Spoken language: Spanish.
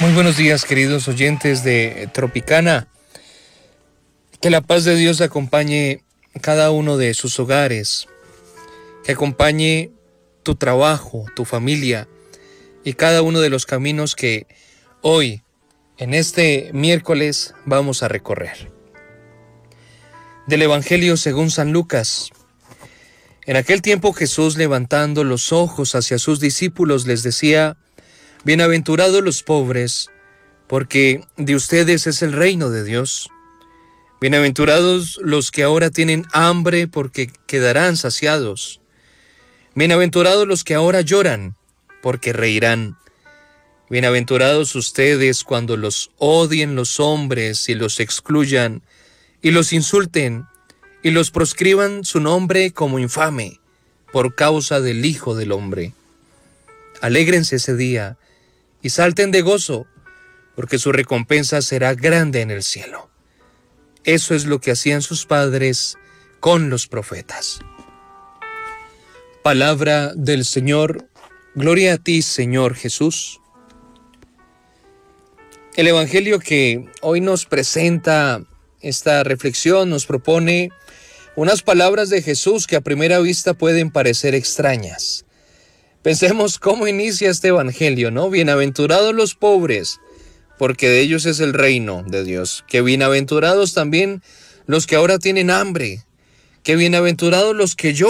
Muy buenos días, queridos oyentes de Tropicana. Que la paz de Dios acompañe cada uno de sus hogares, que acompañe tu trabajo, tu familia y cada uno de los caminos que hoy, en este miércoles, vamos a recorrer. Del Evangelio según San Lucas. En aquel tiempo Jesús, levantando los ojos hacia sus discípulos, les decía: Bienaventurados los pobres, porque de ustedes es el reino de Dios. Bienaventurados los que ahora tienen hambre, porque quedarán saciados. Bienaventurados los que ahora lloran, porque reirán. Bienaventurados ustedes cuando los odien los hombres y los excluyan, y los insulten, y los proscriban su nombre como infame, por causa del Hijo del Hombre. Alégrense ese día, y salten de gozo, porque su recompensa será grande en el cielo. Eso es lo que hacían sus padres con los profetas. Palabra del Señor. Gloria a ti, Señor Jesús. El Evangelio que hoy nos presenta esta reflexión nos propone unas palabras de Jesús que a primera vista pueden parecer extrañas. Pensemos cómo inicia este Evangelio, ¿no? Bienaventurados los pobres, porque de ellos es el reino de Dios. Que bienaventurados también los que ahora tienen hambre. Que bienaventurados los que lloran.